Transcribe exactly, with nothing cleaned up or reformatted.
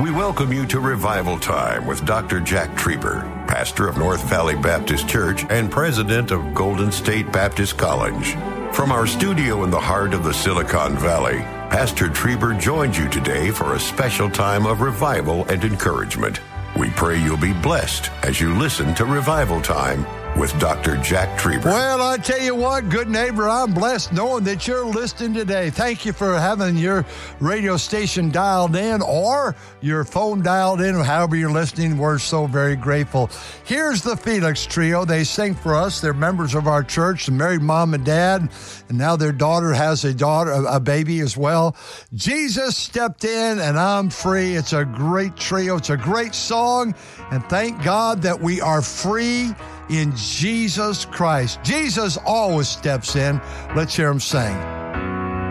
We welcome you to Revival Time with Doctor Jack Trieber, pastor of North Valley Baptist Church and president of Golden State Baptist College. From our studio in the heart of the Silicon Valley, Pastor Trieber joins you today for a special time of revival and encouragement. We pray you'll be blessed as you listen to Revival Time with Doctor Jack Trieber. Well, I tell you what, good neighbor, I'm blessed knowing that you're listening today. Thank you for having your radio station dialed in or your phone dialed in, however you're listening. We're so very grateful. Here's the Felix Trio. They sing for us. They're members of our church, married mom and dad, and now their daughter has a daughter, a baby as well. Jesus stepped in and I'm free. It's a great trio. It's a great song, and thank God that we are free in Jesus Christ. Jesus always steps in. Let's hear him sing.